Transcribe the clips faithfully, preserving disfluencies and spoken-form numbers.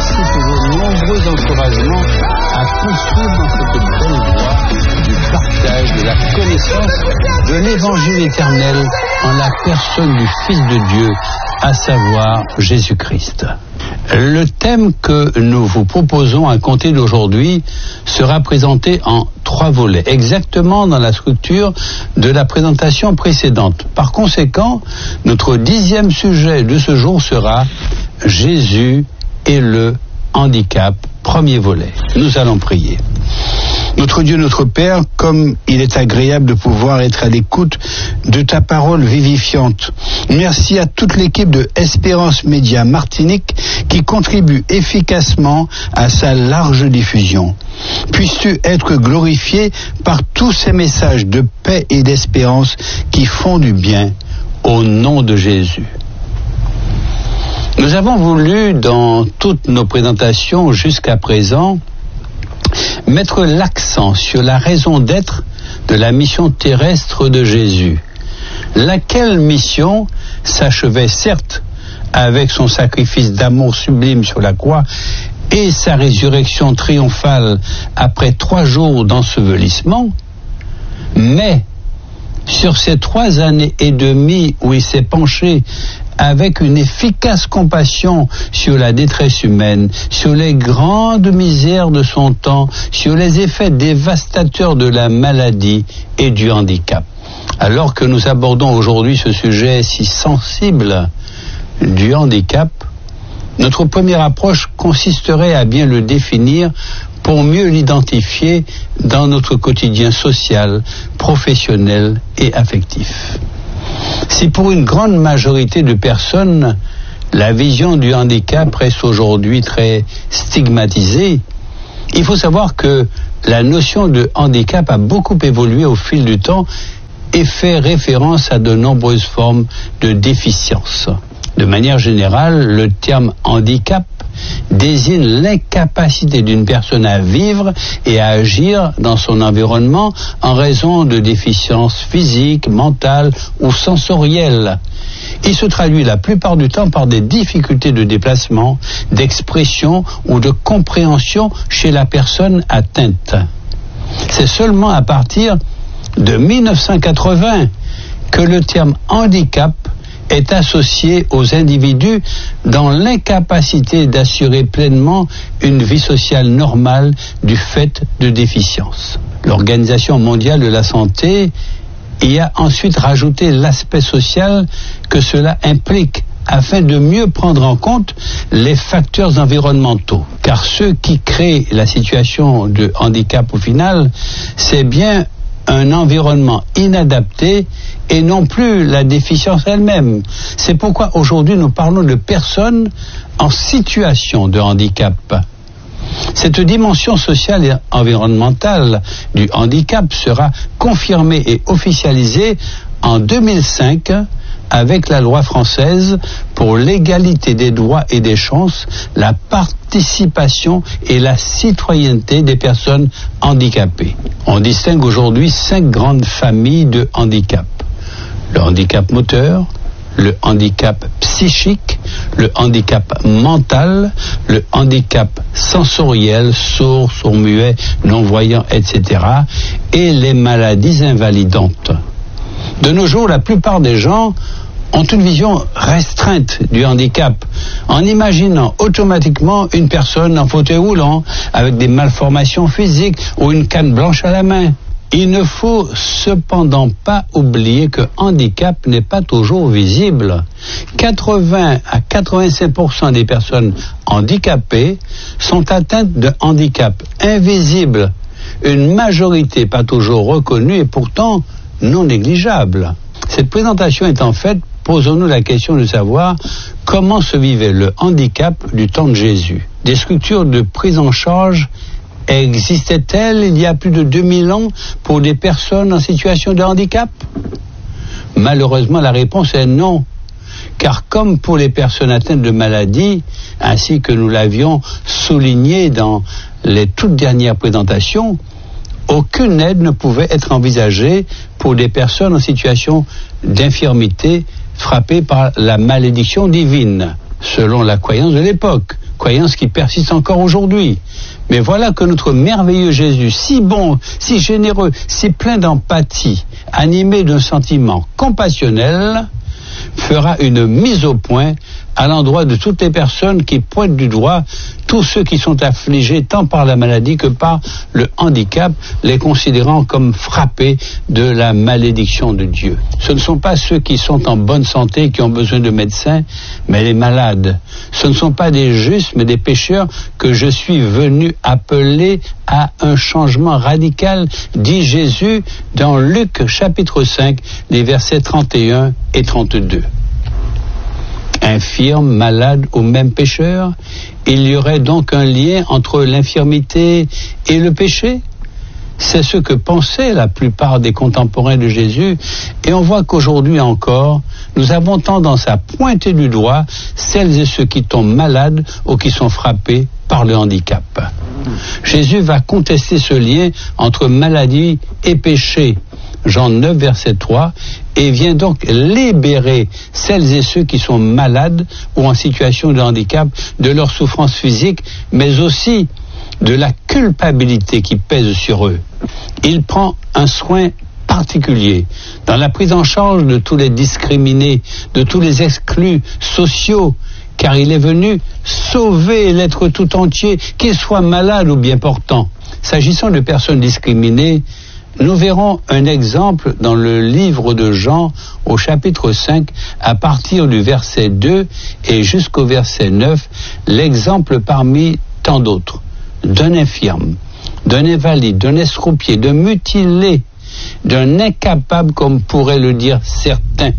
Merci pour vos nombreux encouragements à poursuivre dans cette belle voie du partage, de la connaissance de l'évangile éternel en la personne du Fils de Dieu, à savoir Jésus-Christ. Le thème que nous vous proposons à compter d'aujourd'hui sera présenté en trois volets, exactement dans la structure de la présentation précédente. Par conséquent, notre dixième sujet de ce jour sera Jésus et le handicap, premier volet. Nous allons prier. Notre Dieu, notre Père, comme il est agréable de pouvoir être à l'écoute de ta parole vivifiante. Merci à toute l'équipe de Espérance Média Martinique qui contribue efficacement à sa large diffusion. Puisses-tu être glorifié par tous ces messages de paix et d'espérance qui font du bien, au nom de Jésus. Nous avons voulu, dans toutes nos présentations jusqu'à présent, mettre l'accent sur la raison d'être de la mission terrestre de Jésus, laquelle mission s'achevait certes avec son sacrifice d'amour sublime sur la croix et sa résurrection triomphale après trois jours d'ensevelissement, mais sur ces trois années et demie où il s'est penché avec une efficace compassion sur la détresse humaine, sur les grandes misères de son temps, sur les effets dévastateurs de la maladie et du handicap. Alors que nous abordons aujourd'hui ce sujet si sensible du handicap, notre première approche consisterait à bien le définir pour mieux l'identifier dans notre quotidien social, professionnel et affectif. Si pour une grande majorité de personnes, la vision du handicap reste aujourd'hui très stigmatisée, il faut savoir que la notion de handicap a beaucoup évolué au fil du temps et fait référence à de nombreuses formes de déficience. De manière générale, le terme handicap désigne l'incapacité d'une personne à vivre et à agir dans son environnement en raison de déficiences physiques, mentales ou sensorielles. Il se traduit la plupart du temps par des difficultés de déplacement, d'expression ou de compréhension chez la personne atteinte. C'est seulement à partir de mille neuf cent quatre-vingts que le terme handicap est associé aux individus dans l'incapacité d'assurer pleinement une vie sociale normale du fait de déficience. L'Organisation mondiale de la santé y a ensuite rajouté l'aspect social que cela implique afin de mieux prendre en compte les facteurs environnementaux. Car ceux qui créent la situation de handicap au final, c'est bien un environnement inadapté et non plus la déficience elle-même. C'est pourquoi aujourd'hui nous parlons de personnes en situation de handicap. Cette dimension sociale et environnementale du handicap sera confirmée et officialisée en deux mille cinq avec la loi française pour l'égalité des droits et des chances, la participation et la citoyenneté des personnes handicapées. On distingue aujourd'hui cinq grandes familles de handicap. Le handicap moteur, le handicap psychique, le handicap mental, le handicap sensoriel, sourd, sourd-muet, non-voyant, et cetera, et les maladies invalidantes. De nos jours, la plupart des gens ont une vision restreinte du handicap, en imaginant automatiquement une personne en fauteuil roulant, avec des malformations physiques ou une canne blanche à la main. Il ne faut cependant pas oublier que handicap n'est pas toujours visible. quatre-vingts à quatre-vingt-cinq pour cent des personnes handicapées sont atteintes de handicap invisible, une majorité pas toujours reconnue et pourtant non négligeable. Cette présentation étant faite, posons-nous la question de savoir comment se vivait le handicap du temps de Jésus. Des structures de prise en charge existaient-elles il y a plus de deux mille ans pour des personnes en situation de handicap? Malheureusement, la réponse est non. Car comme pour les personnes atteintes de maladies, ainsi que nous l'avions souligné dans les toutes dernières présentations, aucune aide ne pouvait être envisagée pour des personnes en situation d'infirmité frappées par la malédiction divine, selon la croyance de l'époque. croyance qui persiste encore aujourd'hui. Mais voilà que notre merveilleux Jésus, si bon, si généreux, si plein d'empathie, animé d'un sentiment compassionnel, fera une mise au point à l'endroit de toutes les personnes qui pointent du doigt tous ceux qui sont affligés tant par la maladie que par le handicap, les considérant comme frappés de la malédiction de Dieu. Ce ne sont pas ceux qui sont en bonne santé qui ont besoin de médecins, mais les malades. Ce ne sont pas des justes, mais des pécheurs que je suis venu appeler à un changement radical, dit Jésus dans Luc chapitre cinq, les versets trente et un et trente-deux. Infirme, malade ou même pécheur, il y aurait donc un lien entre l'infirmité et le péché? C'est ce que pensaient la plupart des contemporains de Jésus, et on voit qu'aujourd'hui encore, nous avons tendance à pointer du doigt celles et ceux qui tombent malades ou qui sont frappés par le handicap. Jésus va contester ce lien entre maladie et péché. Jean neuf, verset trois, et vient donc libérer celles et ceux qui sont malades ou en situation de handicap de leur souffrance physique, mais aussi de la culpabilité qui pèse sur eux. Il prend un soin particulier dans la prise en charge de tous les discriminés, de tous les exclus sociaux, car il est venu sauver l'être tout entier, qu'il soit malade ou bien portant. S'agissant de personnes discriminées, nous verrons un exemple dans le livre de Jean au chapitre cinq, à partir du verset deux et jusqu'au verset neuf, l'exemple parmi tant d'autres d'un infirme, d'un invalide, d'un estropié, d'un mutilé, d'un incapable, comme pourraient le dire certains.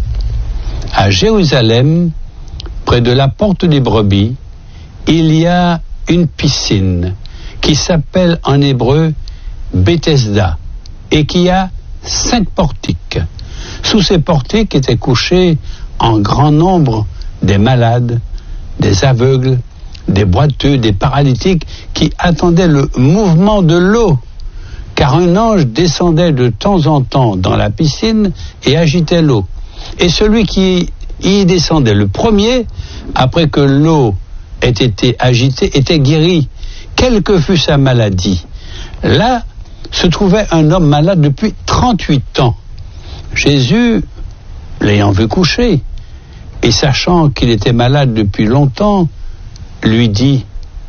À Jérusalem, près de la porte des brebis, il y a une piscine qui s'appelle en hébreu Bethesda et qui a cinq portiques. Sous ces portiques étaient couchés en grand nombre des malades, des aveugles, des boiteux, des paralytiques qui attendaient le mouvement de l'eau, car un ange descendait de temps en temps dans la piscine et agitait l'eau. Et celui qui y descendait le premier, après que l'eau ait été agitée, était guéri, quelle que fût sa maladie. Là se trouvait un homme malade depuis trente-huit ans. Jésus, l'ayant vu coucher, et sachant qu'il était malade depuis longtemps, lui dit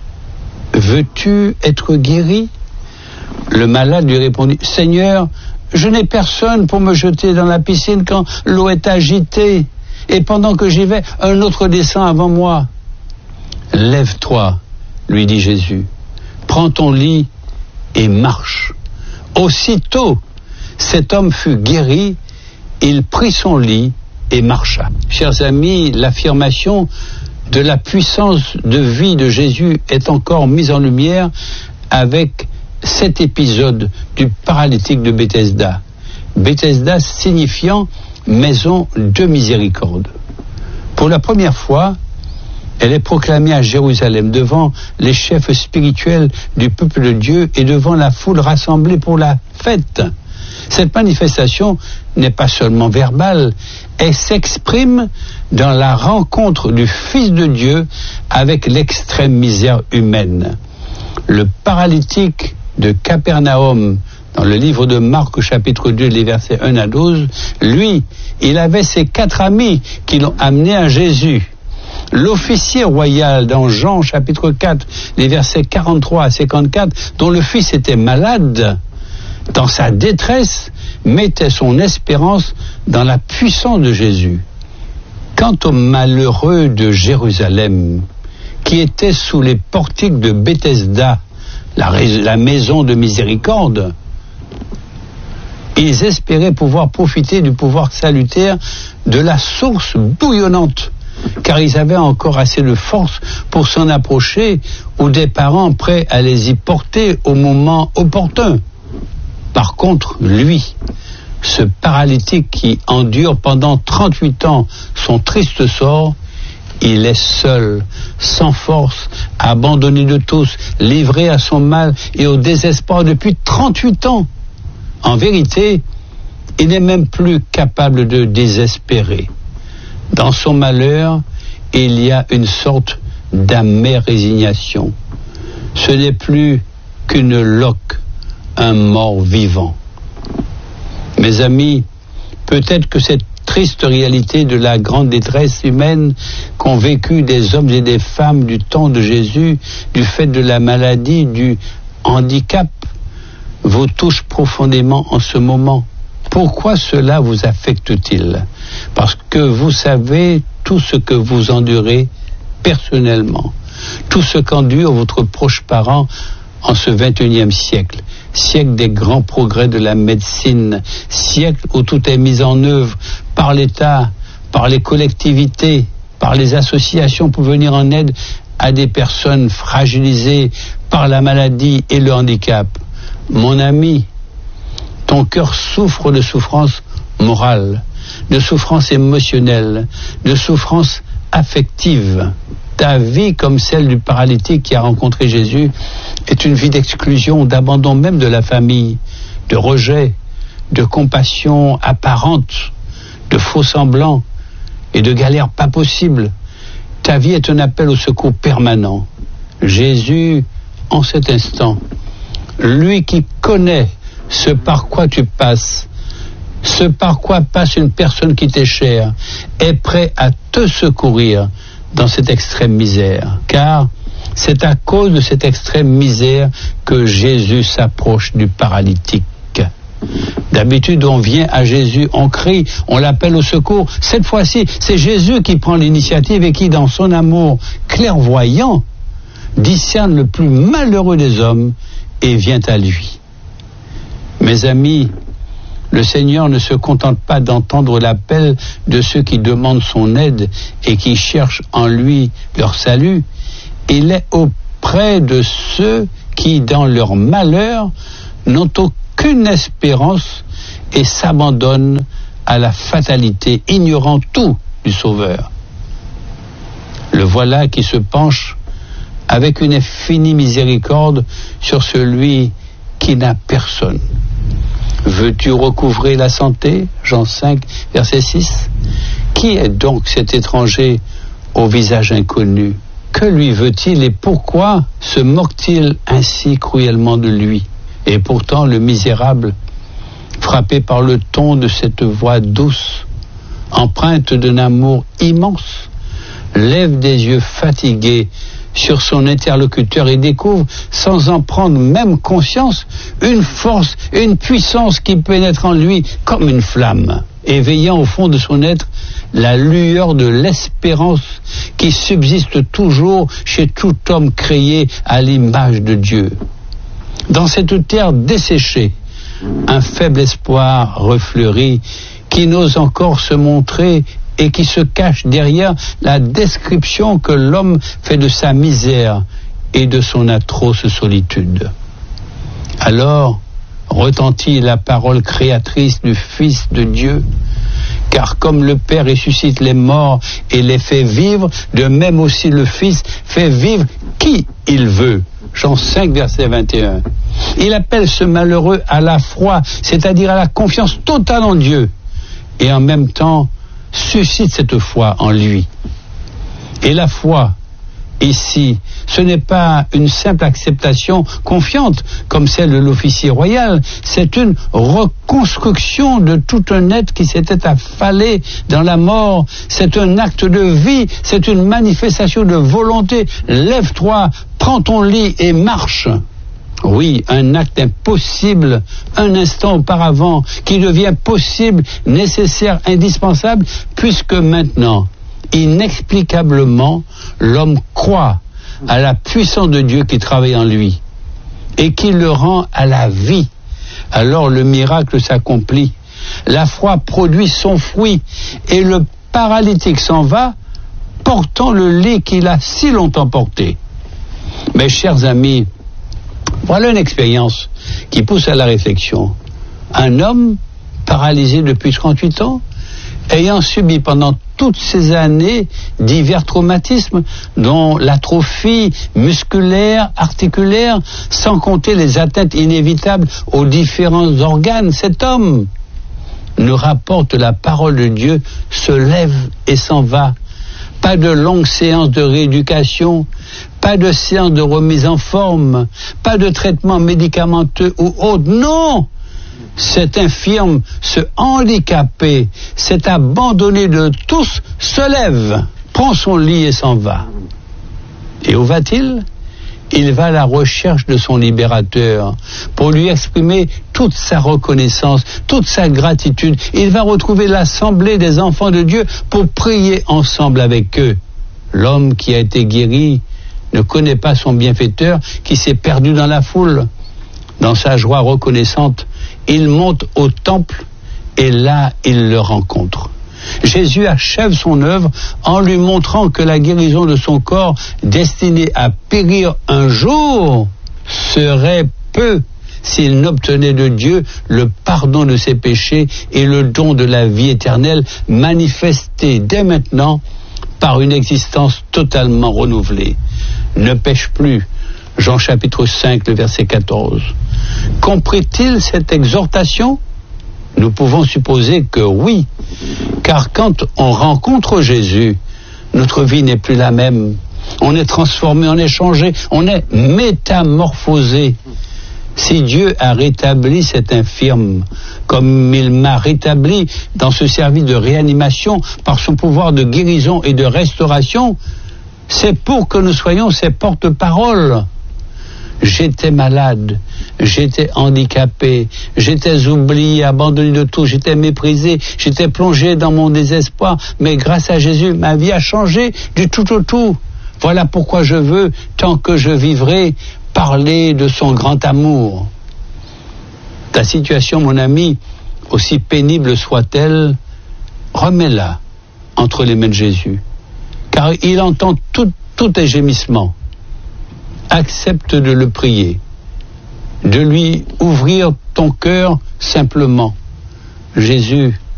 « Veux-tu être guéri ?» Le malade lui répondit « Seigneur, je n'ai personne pour me jeter dans la piscine quand l'eau est agitée, et pendant que j'y vais, un autre descend avant moi. »« Lève-toi, lui dit Jésus, prends ton lit et marche. » Aussitôt, cet homme fut guéri, il prit son lit et marcha. Chers amis, l'affirmation de la puissance de vie de Jésus est encore mise en lumière avec cet épisode du paralytique de Bethesda. Bethesda signifiant maison de miséricorde. Pour la première fois, elle est proclamée à Jérusalem devant les chefs spirituels du peuple de Dieu et devant la foule rassemblée pour la fête. Cette manifestation n'est pas seulement verbale, elle s'exprime dans la rencontre du Fils de Dieu avec l'extrême misère humaine. Le paralytique de Capernaum, dans le livre de Marc, chapitre deux, les versets un à douze, lui, il avait ses quatre amis qui l'ont amené à Jésus. L'officier royal dans Jean chapitre quatre, les versets quarante-trois à cinquante-quatre, dont le fils était malade, dans sa détresse, mettait son espérance dans la puissance de Jésus. Quant aux malheureux de Jérusalem, qui étaient sous les portiques de Bethesda, la, la maison de miséricorde, ils espéraient pouvoir profiter du pouvoir salutaire de la source bouillonnante, car ils avaient encore assez de force pour s'en approcher, ou des parents prêts à les y porter au moment opportun. Par contre, lui, ce paralytique qui endure pendant trente-huit ans son triste sort, il est seul, sans force, abandonné de tous, livré à son mal et au désespoir depuis trente-huit ans. En vérité, il n'est même plus capable de désespérer. Dans son malheur, il y a une sorte d'amère résignation. Ce n'est plus qu'une loque, un mort vivant. Mes amis, peut-être que cette triste réalité de la grande détresse humaine qu'ont vécu des hommes et des femmes du temps de Jésus, du fait de la maladie, du handicap, vous touche profondément en ce moment. Pourquoi cela vous affecte-t-il? Parce que vous savez tout ce que vous endurez personnellement, tout ce qu'endure votre proche parent en ce vingt et unième siècle, siècle des grands progrès de la médecine, siècle où tout est mis en œuvre par l'État, par les collectivités, par les associations pour venir en aide à des personnes fragilisées par la maladie et le handicap. Mon ami, ton cœur souffre de souffrance morale, de souffrance émotionnelle, de souffrance affective. Ta vie, comme celle du paralytique qui a rencontré Jésus, est une vie d'exclusion, d'abandon même de la famille, de rejet, de compassion apparente, de faux semblants et de galères pas possibles. Ta vie est un appel au secours permanent. Jésus, en cet instant, lui qui connaît ce par quoi tu passes, ce par quoi passe une personne qui t'est chère, est prêt à te secourir dans cette extrême misère. Car c'est à cause de cette extrême misère que Jésus s'approche du paralytique. D'habitude, on vient à Jésus, on crie, on l'appelle au secours. Cette fois-ci, c'est Jésus qui prend l'initiative et qui, dans son amour clairvoyant, discerne le plus malheureux des hommes et vient à lui. Mes amis, le Seigneur ne se contente pas d'entendre l'appel de ceux qui demandent son aide et qui cherchent en lui leur salut. Il est auprès de ceux qui, dans leur malheur, n'ont aucune espérance et s'abandonnent à la fatalité, ignorant tout du Sauveur. Le voilà qui se penche avec une infinie miséricorde sur celui qui n'a personne. Veux-tu recouvrer la santé? Jean cinq, verset six. Qui est donc cet étranger au visage inconnu? Que lui veut-il et pourquoi se moque-t-il ainsi cruellement de lui? Et pourtant le misérable, frappé par le ton de cette voix douce, empreinte d'un amour immense, lève des yeux fatigués sur son interlocuteur et découvre, sans en prendre même conscience, une force, une puissance qui pénètre en lui comme une flamme, éveillant au fond de son être la lueur de l'espérance qui subsiste toujours chez tout homme créé à l'image de Dieu. Dans cette terre desséchée, un faible espoir refleurit qui n'ose encore se montrer et qui se cache derrière la description que l'homme fait de sa misère et de son atroce solitude. Alors retentit la parole créatrice du Fils de Dieu, car comme le Père ressuscite les morts et les fait vivre, de même aussi le Fils fait vivre qui il veut. Jean cinq, verset vingt et un. Il appelle ce malheureux à la foi, c'est-à-dire à la confiance totale en Dieu, et en même temps suscite cette foi en lui. Et la foi, ici, ce n'est pas une simple acceptation confiante comme celle de l'officier royal, c'est une reconstruction de tout un être qui s'était affalé dans la mort. C'est un acte de vie, c'est une manifestation de volonté. Lève-toi, prends ton lit et marche. Oui, un acte impossible, un instant auparavant, qui devient possible, nécessaire, indispensable, puisque maintenant, inexplicablement, l'homme croit à la puissance de Dieu qui travaille en lui et qui le rend à la vie. Alors le miracle s'accomplit. La foi produit son fruit et le paralytique s'en va, portant le lit qu'il a si longtemps porté. Mes chers amis, voilà une expérience qui pousse à la réflexion. Un homme paralysé depuis trente-huit ans, ayant subi pendant toutes ces années divers traumatismes, dont l'atrophie musculaire, articulaire, sans compter les atteintes inévitables aux différents organes, cet homme nous rapporte la parole de Dieu, se lève et s'en va, pas de longues séances de rééducation, pas de séances de remise en forme, pas de traitement médicamenteux ou autre. Non! Cet infirme, ce handicapé, cet abandonné de tous, se lève, prend son lit et s'en va. Et où va-t-il? Il va à la recherche de son libérateur pour lui exprimer toute sa reconnaissance, toute sa gratitude. Il va retrouver l'assemblée des enfants de Dieu pour prier ensemble avec eux. L'homme qui a été guéri ne connaît pas son bienfaiteur qui s'est perdu dans la foule. Dans sa joie reconnaissante, il monte au temple et là, il le rencontre. Jésus achève son œuvre en lui montrant que la guérison de son corps, destiné à périr un jour, serait peu s'il n'obtenait de Dieu le pardon de ses péchés et le don de la vie éternelle, manifesté dès maintenant par une existence totalement renouvelée. Ne pêche plus. Jean chapitre cinq, le verset quatorze. Comprit-il cette exhortation? Nous pouvons supposer que oui, car quand on rencontre Jésus, notre vie n'est plus la même. On est transformé, on est changé, on est métamorphosé. Si Dieu a rétabli cet infirme, comme il m'a rétabli dans ce service de réanimation par son pouvoir de guérison et de restauration, c'est pour que nous soyons ses porte-paroles. J'étais malade, j'étais handicapé, j'étais oublié, abandonné de tout, j'étais méprisé, j'étais plongé dans mon désespoir, mais grâce à Jésus, ma vie a changé du tout au tout. Voilà pourquoi je veux, tant que je vivrai, parler de son grand amour. Ta situation, mon ami, aussi pénible soit-elle, remets-la entre les mains de Jésus, car il entend tout, tous tes gémissements. Accepte de le prier, de lui ouvrir ton cœur simplement. Jésus